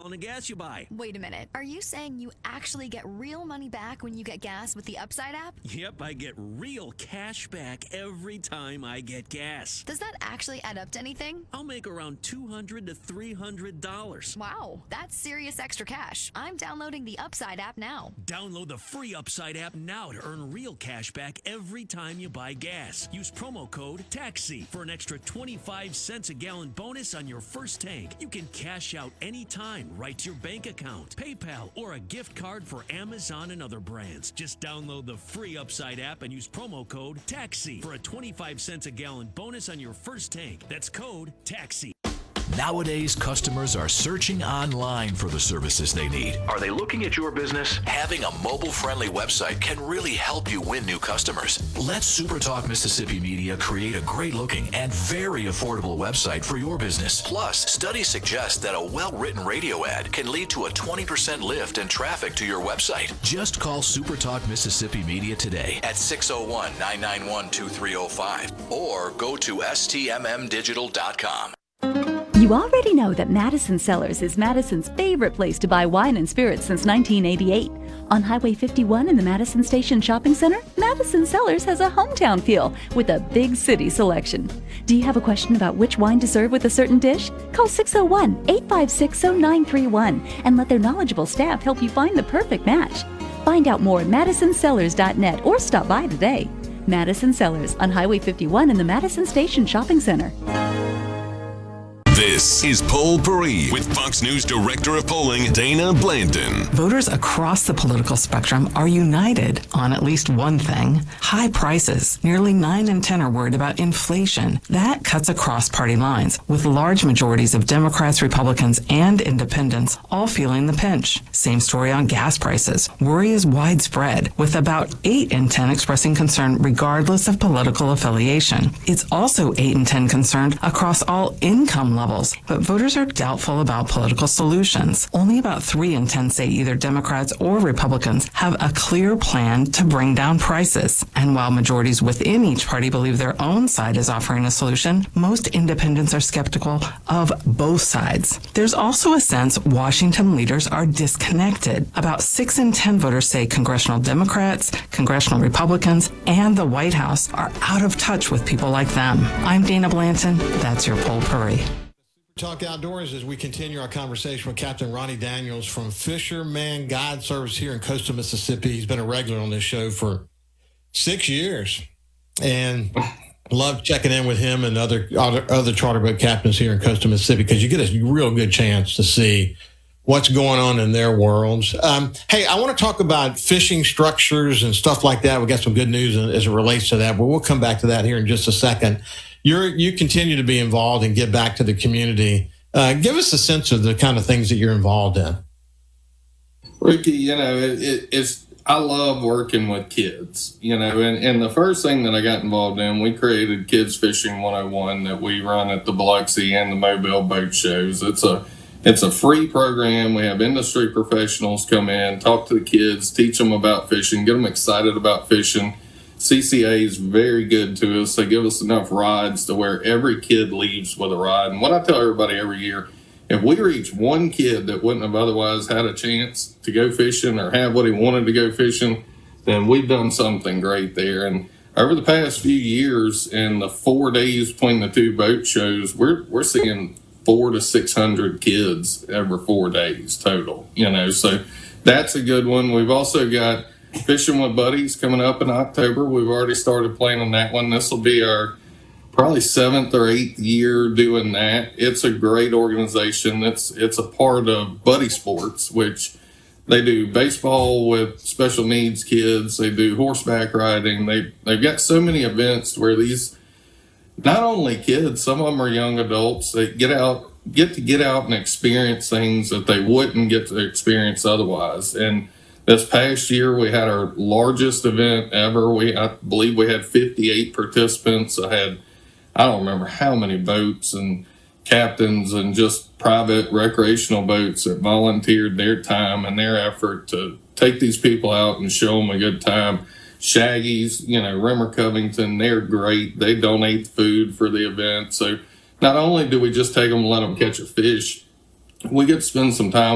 on the gas you buy. Wait a minute. Are you saying you actually get real money back when you get gas with the Upside app? Yep, I get real cash back every time I get gas. Does that actually add up to anything? I'll make around $200 to $300. Wow, that's serious extra cash. I'm downloading the Upside app now. Download the free Upside app now to earn real cash back every time you buy gas. Use promo code TAXI for an extra 25 cents a gallon bonus on your first tank. You can cash out anytime right to your bank account, PayPal, or a gift card for Amazon and other brands. Just download the free Upside app and use promo code TAXI for a 25 cents a gallon bonus on your first tank. That's code TAXI. Nowadays, customers are searching online for the services they need. Are they looking at your business? Having a mobile-friendly website can really help you win new customers. Let SuperTalk Mississippi Media create a great-looking and very affordable website for your business. Plus, studies suggest that a well-written radio ad can lead to a 20% lift in traffic to your website. Just call SuperTalk Mississippi Media today at 601-991-2305 or go to stmmdigital.com. You already know that Madison Cellars is Madison's favorite place to buy wine and spirits since 1988. On Highway 51 in the Madison Station Shopping Center, Madison Cellars has a hometown feel with a big city selection. Do you have a question about which wine to serve with a certain dish? Call 601-856-0931 and let their knowledgeable staff help you find the perfect match. Find out more at madisonsellars.net or stop by today. Madison Cellars on Highway 51 in the Madison Station Shopping Center. This is Poll Paris with Fox News Director of Polling, Dana Blanton. Voters across the political spectrum are united on at least one thing: high prices. Nearly 9 in 10 are worried about inflation. That cuts across party lines, with large majorities of Democrats, Republicans, and independents all feeling the pinch. Same story on gas prices. Worry is widespread, with about 8 in 10 expressing concern regardless of political affiliation. It's also 8 in 10 concerned across all income levels. But voters are doubtful about political solutions. Only about 3 in 10 say either Democrats or Republicans have a clear plan to bring down prices. And while majorities within each party believe their own side is offering a solution, most independents are skeptical of both sides. There's also a sense Washington leaders are disconnected. About 6 in 10 voters say congressional Democrats, congressional Republicans, and the White House are out of touch with people like them. I'm Dana Blanton. That's your Poll Paris. Talk Outdoors as we continue our conversation with Captain Ronnie Daniels from Fisherman Guide Service here in coastal Mississippi. He's been a regular on this show for 6 years, and love checking in with him and other charter boat captains here in coastal Mississippi because you get a real good chance to see what's going on in their worlds. Hey, I want to talk about fishing structures and stuff like that. We got some good news as it relates to that, but we'll come back to that here in just a second. You continue to be involved and give back to the community. Give us a sense of the kind of things that you're involved in. Ricky, I love working with kids, and the first thing that I got involved in, we created Kids Fishing 101 that we run at the Biloxi and the Mobile boat shows. It's a free program. We have industry professionals come in, talk to the kids, teach them about fishing, get them excited about fishing. CCA is very good to us. They give us enough rides to where every kid leaves with a ride. And what I tell everybody every year, if we reach one kid that wouldn't have otherwise had a chance to go fishing or have what he wanted to go fishing, then we've done something great there. And over the past few years, in the 4 days between the two boat shows, we're seeing 400 to 600 kids every 4 days total. So that's a good one. We've also got Fishing with Buddies coming up in October. We've already started planning that one. This will be our probably 7th or 8th year doing that. It's a great organization. It's a part of Buddy Sports, which they do baseball with special needs kids. They do horseback riding. They've got so many events where these, not only kids, some of them are young adults, they get to get out and experience things that they wouldn't get to experience otherwise. And this past year, we had our largest event ever. I believe we had 58 participants. I don't remember how many boats and captains and just private recreational boats that volunteered their time and their effort to take these people out and show them a good time. Shaggy's, Rimmer Covington, they're great. They donate food for the event. So not only do we just take them and let them catch a fish, we get to spend some time